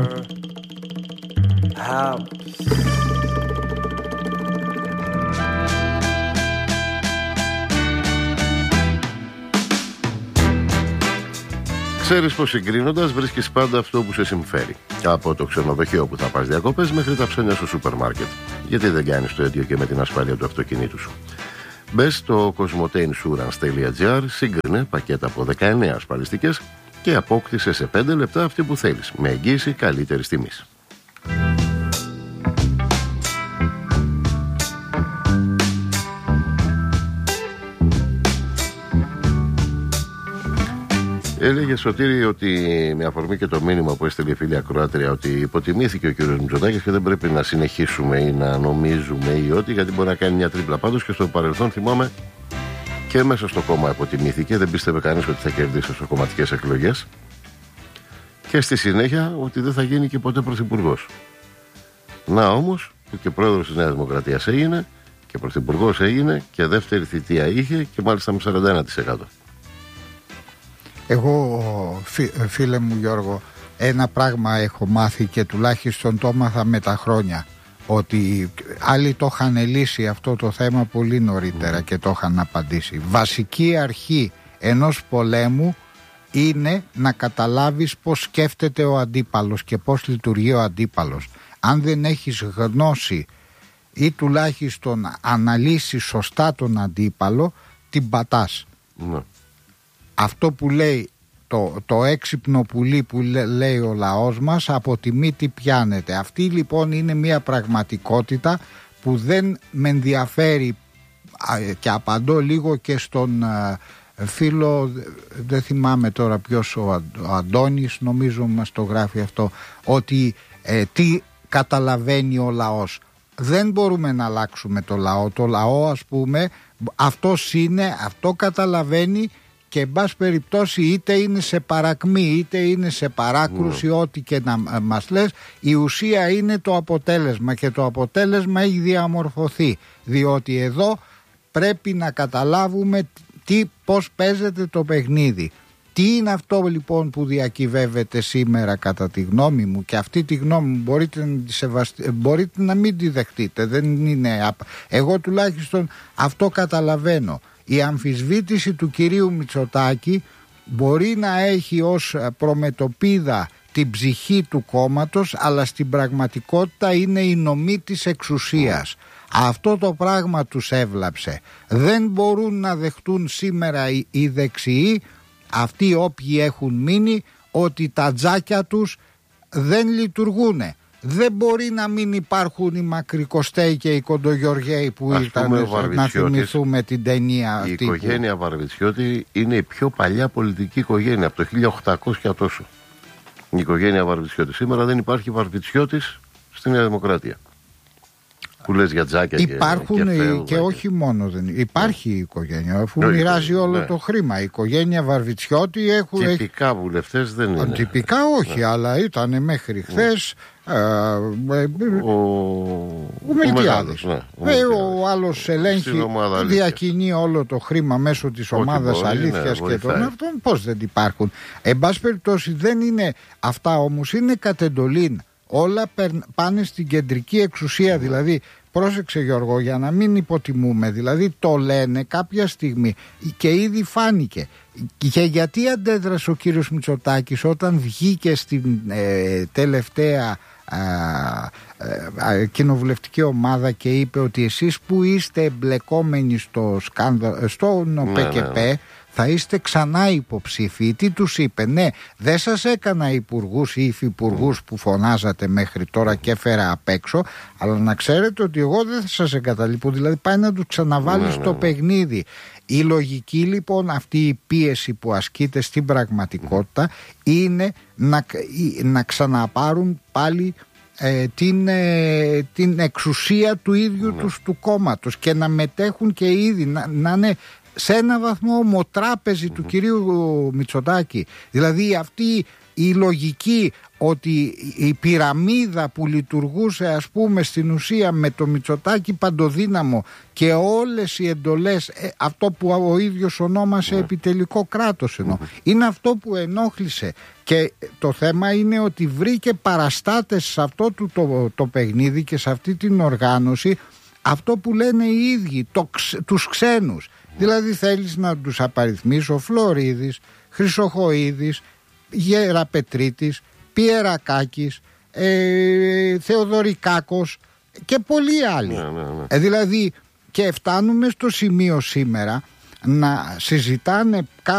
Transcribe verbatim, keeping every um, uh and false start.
helps. Ξέρεις πως συγκρίνοντας βρίσκεις πάντα αυτό που σε συμφέρει. Από το ξενοδοχείο που θα πας διακοπές μέχρι τα ψώνια στο σούπερ μάρκετ. Γιατί δεν κάνεις το ίδιο και με την ασφάλεια του αυτοκινήτου σου? Μπες στο κοσμοτέινσουρανς τελεία τζι άρ, σύγκρινε πακέτα από δεκαεννέα ασφαλιστικές και απόκτησε σε πέντε λεπτά αυτή που θέλεις, με εγγύηση καλύτερης τιμής. Έλεγε Σωτήρη ότι με αφορμή και το μήνυμα που έστειλε η φίλη ακροάτρια ότι υποτιμήθηκε ο κ. Μητσοτάκης και δεν πρέπει να συνεχίσουμε ή να νομίζουμε ή ότι, γιατί μπορεί να κάνει μια τρίπλα. Πάντως και στο παρελθόν θυμάμαι και μέσα στο κόμμα υποτιμήθηκε, δεν πίστευε κανείς ότι θα κερδίσει στις κομματικές εκλογές και στη συνέχεια ότι δεν θα γίνει και ποτέ πρωθυπουργός. Να όμως που και πρόεδρος της Νέας Δημοκρατίας έγινε και πρωθυπουργός έγινε και δεύτερη θητεία είχε και μάλιστα με σαράντα ένα τοις εκατό. Εγώ, φι, φίλε μου Γιώργο, ένα πράγμα έχω μάθει και τουλάχιστον το έμαθα με τα χρόνια, ότι άλλοι το είχαν λύσει αυτό το θέμα πολύ νωρίτερα και το είχαν απαντήσει. Βασική αρχή ενός πολέμου είναι να καταλάβεις πώς σκέφτεται ο αντίπαλος και πώς λειτουργεί ο αντίπαλος. Αν δεν έχεις γνώση ή τουλάχιστον αναλύσεις σωστά τον αντίπαλο, την πατάς. Ναι. Αυτό που λέει το, το έξυπνο πουλί που λέ, λέει ο λαός μας, από τη μύτη πιάνεται. Αυτή λοιπόν είναι μια πραγματικότητα που δεν με ενδιαφέρει, και απαντώ λίγο και στον α, φίλο, δεν θυμάμαι τώρα ποιος, ο, ο Αντώνης νομίζω μας το γράφει αυτό, ότι ε, τι καταλαβαίνει ο λαός. Δεν μπορούμε να αλλάξουμε το λαό. Το λαό, ας πούμε, αυτός είναι, αυτό καταλαβαίνει. Και εν πάση περιπτώσει είτε είναι σε παρακμή είτε είναι σε παράκρουση, mm. ό,τι και να μας λες, η ουσία είναι το αποτέλεσμα και το αποτέλεσμα έχει διαμορφωθεί, διότι εδώ πρέπει να καταλάβουμε τι, πώς παίζεται το παιχνίδι. Τι είναι αυτό λοιπόν που διακυβεύεται σήμερα κατά τη γνώμη μου, και αυτή τη γνώμη μου μπορείτε να, τη σεβαστη... μπορείτε να μην τη δεχτείτε, δεν είναι... εγώ τουλάχιστον αυτό καταλαβαίνω. Η αμφισβήτηση του κυρίου Μητσοτάκη μπορεί να έχει ως προμετωπίδα την ψυχή του κόμματος, αλλά στην πραγματικότητα είναι η νομή της εξουσίας. Αυτό το πράγμα τους έβλαψε. Δεν μπορούν να δεχτούν σήμερα οι, οι δεξιοί, αυτοί όποιοι έχουν μείνει, ότι τα τζάκια τους δεν λειτουργούν. Δεν μπορεί να μην υπάρχουν οι Μακρικοστέοι και οι Κοντογεωργέοι που ας ήταν, να θυμηθούμε την ταινία. Η αυτή οικογένεια που... Βαρβιτσιώτη είναι η πιο παλιά πολιτική οικογένεια από το χίλια οκτακόσια τόσο. Η οικογένεια Βαρβιτσιώτη. Σήμερα δεν υπάρχει Βαρβιτσιώτης στη Νέα Δημοκρατία. Που λες για τζάκια υπάρχουν και, και, και, και όχι μόνο δεν υπάρχει η οικογένεια, αφού ναι, μοιράζει όλο ναι. το χρήμα. Η οικογένεια Βαρβιτσιώτη έχουν. Τυπικά βουλευτές δεν είναι. Τυπικά όχι, ναι. αλλά ήταν μέχρι χθες. Ναι. Ε, ο ο Μελκιάδης. Ναι, ο, ε, ο άλλος ελέγχει, διακινεί όλο το χρήμα μέσω της ομάδας αλήθειας ναι, και των αυτών. Πώς δεν υπάρχουν. Εν πάση περιπτώσει δεν είναι αυτά, όμως είναι κατ' εντολήν. Όλα πάνε στην κεντρική εξουσία, δηλαδή πρόσεξε Γιώργο, για να μην υποτιμούμε, δηλαδή το λένε κάποια στιγμή και ήδη φάνηκε. Και γιατί αντέδρασε ο κύριος Μητσοτάκης όταν βγήκε στην ε, τελευταία α, α, α, κοινοβουλευτική ομάδα και είπε ότι εσείς που είστε εμπλεκόμενοι στο σκάνδαλο, στον ναι, ΠΚΠ ναι, ναι. θα είστε ξανά υποψήφοι. Τι τους είπε? Ναι, δεν σας έκανα υπουργούς ή υφυπουργούς που φωνάζατε μέχρι τώρα και έφερα απ' έξω, αλλά να ξέρετε ότι εγώ δεν θα σας εγκαταλείπω. Δηλαδή πάει να τους ξαναβάλει στο παιχνίδι. Η λογική λοιπόν, αυτή η πίεση που ασκείται στην πραγματικότητα είναι να, να ξαναπάρουν πάλι ε, την, ε, την εξουσία του ίδιου τους του κόμματος και να μετέχουν και ήδη, να, να είναι σε ένα βαθμό ομοτράπεζη mm-hmm. του κυρίου Μητσοτάκη. Δηλαδή αυτή η λογική ότι η πυραμίδα που λειτουργούσε ας πούμε στην ουσία με το Μητσοτάκη παντοδύναμο και όλες οι εντολές, ε, αυτό που ο ίδιος ονόμασε yeah. επιτελικό κράτος εννοώ, mm-hmm. είναι αυτό που ενόχλησε. Και το θέμα είναι ότι βρήκε παραστάτες σε αυτό το, το, το παιχνίδι και σε αυτή την οργάνωση, αυτό που λένε οι ίδιοι, το, τους ξένους. Δηλαδή θέλεις να τους απαριθμίσω: Φλωρίδης, Χρυσοχοΐδης, Γεραπετρίτης, Πιερακάκης, ε, Θεοδωρικάκος και πολλοί άλλοι. Ναι, ναι, ναι. Ε, δηλαδή, και φτάνουμε στο σημείο σήμερα να συζητάνε